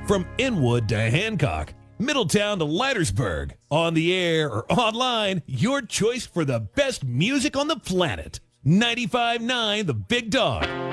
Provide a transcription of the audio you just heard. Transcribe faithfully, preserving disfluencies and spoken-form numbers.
From Inwood to Hancock, Middletown to Leitersburg, on the air or online, your choice for the best music on the planet. ninety-five point nine The Big Dog.